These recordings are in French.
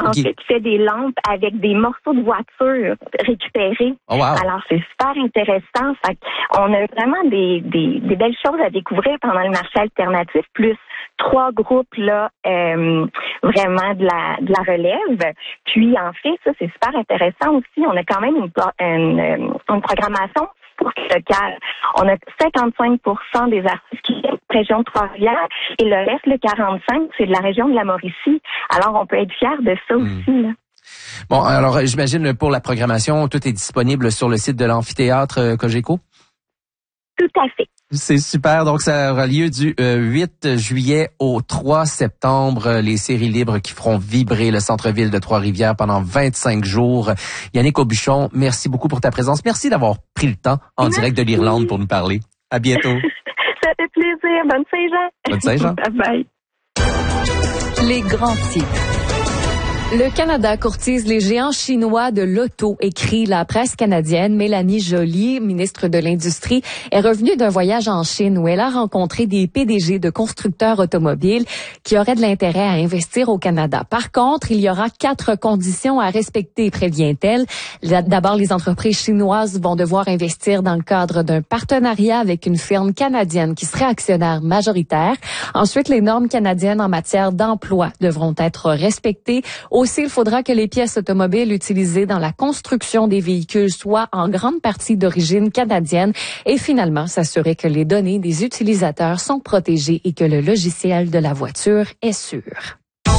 En fait, il fait des lampes avec des morceaux de voiture récupérés. Oh, wow. Alors, c'est super intéressant. Fait on a vraiment des belles choses à découvrir pendant le marché alternatif, plus 3 groupes là vraiment de la relève. Puis, en fait, ça, c'est super intéressant aussi. On a quand même une programmation locale. On a 55% des artistes qui viennent de la région de Trois-Rivières et le reste, le 45%, c'est de la région de la Mauricie. Alors, on peut être fiers de ça aussi, là. Bon, alors, j'imagine, pour la programmation, tout est disponible sur le site de l'amphithéâtre Cogeco? Tout à fait. C'est super. Donc, ça aura lieu du 8 juillet au 3 septembre. Les séries libres qui feront vibrer le centre-ville de Trois-Rivières pendant 25 jours. Yannick Aubuchon, merci beaucoup pour ta présence. Merci d'avoir pris le temps en direct de l'Irlande pour nous parler. À bientôt. Ça fait plaisir. Bonne Saint-Jean. Bonne Saint-Jean. Bye bye. Les grands titres. Le Canada courtise les géants chinois de l'auto, écrit la presse canadienne. Mélanie Joly, ministre de l'Industrie, est revenue d'un voyage en Chine où elle a rencontré des PDG de constructeurs automobiles qui auraient de l'intérêt à investir au Canada. Par contre, il y aura 4 conditions à respecter, prévient-elle. D'abord, les entreprises chinoises vont devoir investir dans le cadre d'un partenariat avec une firme canadienne qui serait actionnaire majoritaire. Ensuite, les normes canadiennes en matière d'emploi devront être respectées. Aussi, il faudra que les pièces automobiles utilisées dans la construction des véhicules soient en grande partie d'origine canadienne et finalement s'assurer que les données des utilisateurs sont protégées et que le logiciel de la voiture est sûr.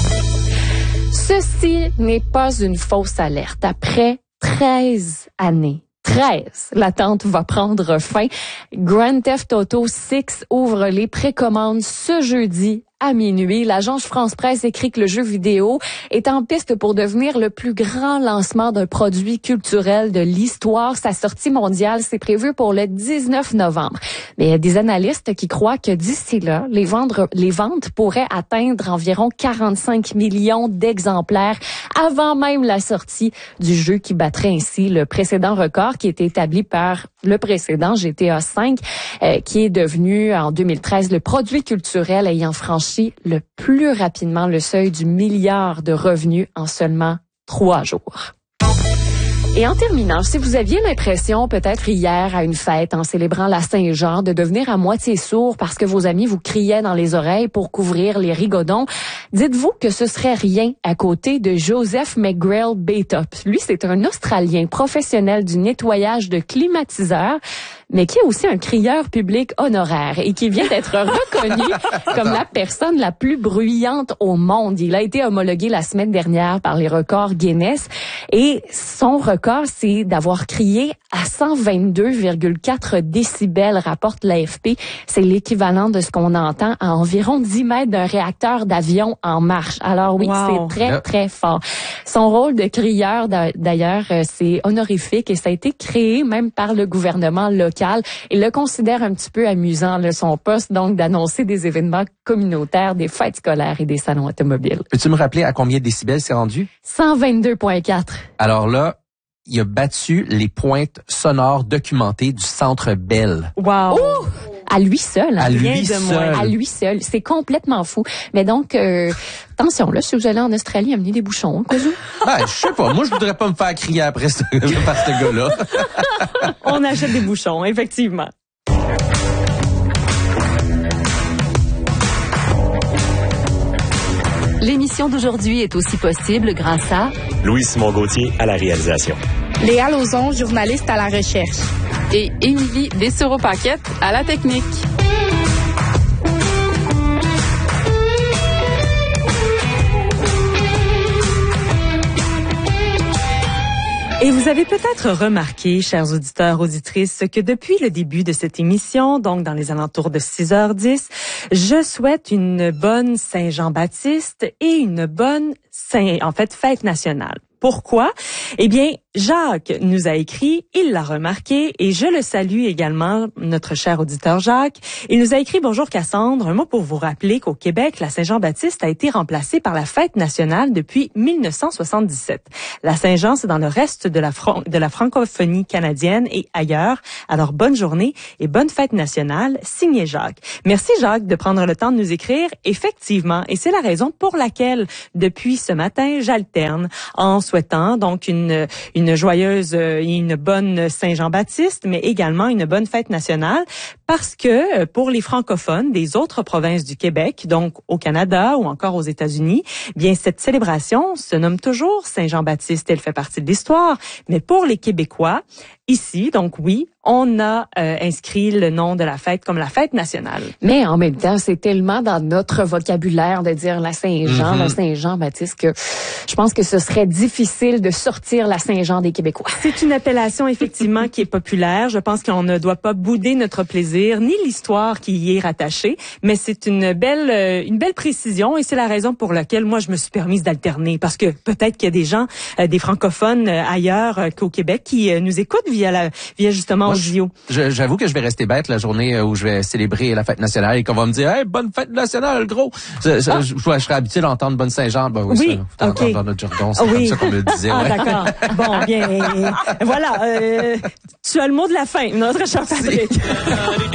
Ceci n'est pas une fausse alerte. Après 13 années, l'attente va prendre fin. Grand Theft Auto 6 ouvre les précommandes ce jeudi à minuit. L'agence France-Presse écrit que le jeu vidéo est en piste pour devenir le plus grand lancement d'un produit culturel de l'histoire. Sa sortie mondiale, c'est prévu pour le 19 novembre. Mais il y a des analystes qui croient que d'ici là, les ventes pourraient atteindre environ 45 millions d'exemplaires avant même la sortie du jeu qui battrait ainsi le précédent record qui était établi par le précédent GTA V, qui est devenu en 2013 le produit culturel ayant franchi le plus rapidement le seuil du milliard de revenus en seulement 3 jours. Et en terminant, si vous aviez l'impression, peut-être hier à une fête en célébrant la Saint-Jean, de devenir à moitié sourd parce que vos amis vous criaient dans les oreilles pour couvrir les rigodons, dites-vous que ce serait rien à côté de Joseph McGrail Baytop. Lui, c'est un Australien professionnel du nettoyage de climatiseurs, mais qui est aussi un crieur public honoraire et qui vient d'être reconnu comme la personne la plus bruyante au monde. Il a été homologué la semaine dernière par les records Guinness et son record, c'est d'avoir crié à 122,4 décibels, rapporte l'AFP. C'est l'équivalent de ce qu'on entend à environ 10 mètres d'un réacteur d'avion en marche. Alors oui, wow. C'est très, très fort. Son rôle de crieur, d'ailleurs, c'est honorifique et ça a été créé même par le gouvernement local. Il le considère un petit peu amusant, là, son poste, donc, d'annoncer des événements communautaires, des fêtes scolaires et des salons automobiles. Peux-tu me rappeler à combien de décibels c'est rendu? 122,4. Alors là, il a battu les pointes sonores documentées du Centre Bell. Wow! Ouh! À lui seul. À lui seul. À lui seul. C'est complètement fou. Mais donc, attention, là, si vous allez en Australie, amenez des bouchons, hein, Kouzou. Je sais pas. Moi, je voudrais pas me faire crier après par ce gars-là. On achète des bouchons, effectivement. L'émission d'aujourd'hui est aussi possible grâce à Louis-Simon Gauthier à la réalisation. Léa Lauzon, journaliste à la recherche. Et Émilie Dessereau-Paquette à la technique. Et vous avez peut-être remarqué, chers auditeurs, auditrices, que depuis le début de cette émission, donc dans les alentours de 6h10, je souhaite une bonne Saint-Jean-Baptiste et une bonne fête nationale. Pourquoi? Eh bien, Jacques nous a écrit, il l'a remarqué et je le salue également, notre cher auditeur Jacques. Il nous a écrit: Bonjour Cassandre, un mot pour vous rappeler qu'au Québec, la Saint-Jean-Baptiste a été remplacée par la fête nationale depuis 1977. La Saint-Jean, c'est dans le reste de la francophonie canadienne et ailleurs. Alors bonne journée et bonne fête nationale, signé Jacques. Merci Jacques de prendre le temps de nous écrire. Effectivement, et c'est la raison pour laquelle depuis ce matin, j'alterne en souhaitant donc une joyeuse et une bonne Saint-Jean-Baptiste, mais également une bonne fête nationale, parce que pour les francophones des autres provinces du Québec, donc au Canada ou encore aux États-Unis, bien cette célébration se nomme toujours Saint-Jean-Baptiste. Elle fait partie de l'histoire, mais pour les Québécois, ici, donc oui, on a inscrit le nom de la fête comme la fête nationale. Mais en même temps, c'est tellement dans notre vocabulaire de dire la Saint-Jean, la Saint-Jean-Baptiste, que je pense que ce serait difficile de sortir la Saint-Jean des Québécois. C'est une appellation effectivement qui est populaire. Je pense qu'on ne doit pas bouder notre plaisir ni l'histoire qui y est rattachée, mais c'est une belle précision et c'est la raison pour laquelle moi je me suis permise d'alterner, parce que peut-être qu'il y a des gens, des francophones ailleurs qu'au Québec qui nous écoutent via justement audio. J'avoue que je vais rester bête la journée où je vais célébrer la fête nationale et qu'on va me dire: hey, bonne fête nationale, gros. Je serais habitué d'entendre bonne Saint-Jean. Ben oui, ça, okay. Dans notre jargon, c'est comme ça qu'on le disait. Ah, ouais. D'accord. Bon, bien. Voilà. Tu as le mot de la fin, notre cher Patrick.